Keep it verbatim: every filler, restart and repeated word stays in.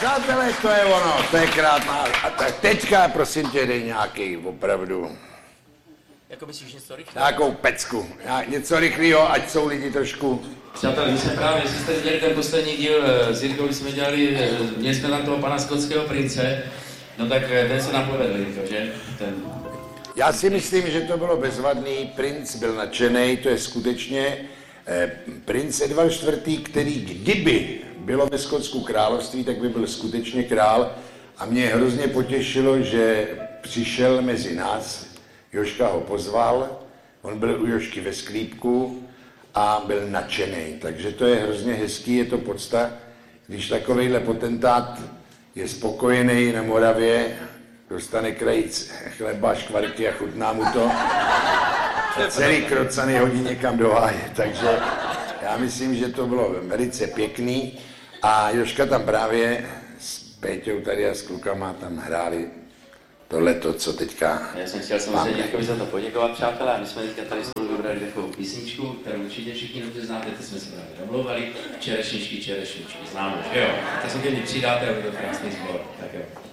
Přátelé, to je ono, to je krátná. A tak teďka, prosím tě, dej nějaký opravdu. Jako myslíš něco rychlého? Nějakou pecku. Něco rychlého, ať jsou lidi trošku... Přátelé, my jsme právě, jestli jste viděli ten poslední díl s Jirkou, když jsme dělali, měli jsme tam toho pana skotského prince, no tak ten se nám povedl, Jirko, že? Ten... Já si myslím, že to bylo bezvadný, princ byl nadšenej, to je skutečně eh, princ Edvard čtvrtý, který kdyby bylo ve Skotsku království, tak by byl skutečně král a mě hrozně potěšilo, že přišel mezi nás, Jožka ho pozval, on byl u Jožky ve sklípku a byl nadšenej, takže to je hrozně hezký, je to podsta, když takovejhle potentát je spokojený na Moravě, dostane krajíc chleba, škvarky a chutná mu to. A celý krocany hodí někam do háje, takže já myslím, že to bylo velice pěkný. A Jožka tam právě s Péťou tady a s klukama tam hráli tohleto, co teďka... Já jsem chtěl samozřejmě Jirkovi za to poděkovat, přátelé, a my jsme teďka tady spolu vybrali takovou písničku, kterou určitě všichni dobře znáte, to jsme se právě domlouvali, čerešničky, čerešničky, známe, že jo? Tak se ke mně přidáte a bude to krásný sbor, tak jo.